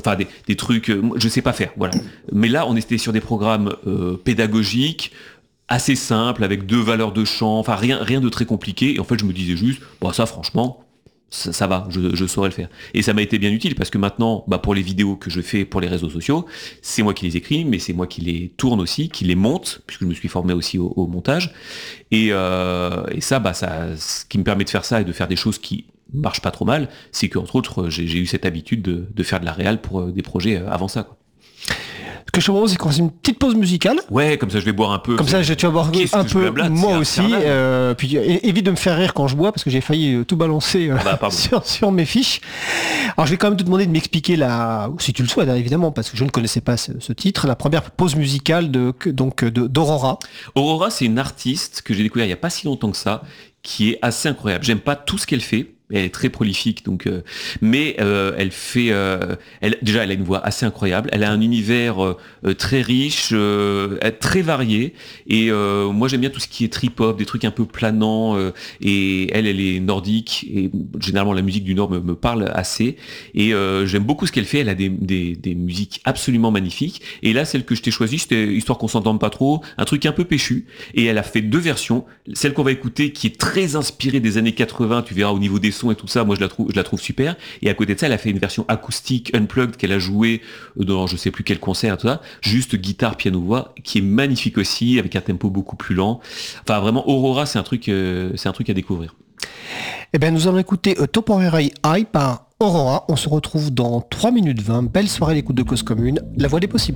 enfin des trucs, je sais pas faire, voilà. Mais là, on était sur des programmes pédagogiques, assez simples, avec 2 valeurs de chant, enfin rien de très compliqué. Et en fait, je me disais juste, bon ça franchement, ça va, je saurais le faire. Et ça m'a été bien utile parce que maintenant, pour les vidéos que je fais pour les réseaux sociaux, c'est moi qui les écris, mais c'est moi qui les tourne aussi, qui les monte, puisque je me suis formé aussi au montage. Et ça, ce qui me permet de faire ça et de faire des choses qui marchent pas trop mal, c'est qu'entre autres, j'ai eu cette habitude de faire de la réal pour des projets avant ça, quoi. Ce que je te propose, c'est qu'on fasse une petite pause musicale. Ouais, comme ça je vais boire un peu. Comme ça, tu vas boire un peu, moi aussi. Puis évite de me faire rire quand je bois, parce que j'ai failli tout balancer sur mes fiches. Alors je vais quand même te demander de m'expliquer si tu le souhaites, évidemment, parce que je ne connaissais pas ce titre, la première pause musicale d'Aurora. Aurora, c'est une artiste que j'ai découvert il n'y a pas si longtemps que ça, qui est assez incroyable. J'aime pas tout ce qu'elle fait. Elle est très prolifique, donc, mais elle fait, déjà, elle a une voix assez incroyable. Elle a un univers très riche, très varié. Et moi, j'aime bien tout ce qui est trip-hop, des trucs un peu planants. Et elle est nordique. Et généralement, la musique du Nord me parle assez. Et j'aime beaucoup ce qu'elle fait. Elle a des musiques absolument magnifiques. Et là, celle que je t'ai choisie, c'était histoire qu'on s'entende pas trop, un truc un peu péchu. Et elle a fait 2 versions. Celle qu'on va écouter, qui est très inspirée des années 80. Tu verras au niveau des et tout ça, moi je la trouve super. Et à côté de ça, elle a fait une version acoustique unplugged qu'elle a jouée dans je sais plus quel concert, tout ça, juste guitare, piano, voix, qui est magnifique aussi, avec un tempo beaucoup plus lent. Enfin vraiment, Aurora, c'est un truc à découvrir. Eh bien, nous allons écouter Temporary High par Aurora. On se retrouve dans 3 minutes 20. Belle soirée à l'écoute de Cause Commune, la voix des possibles.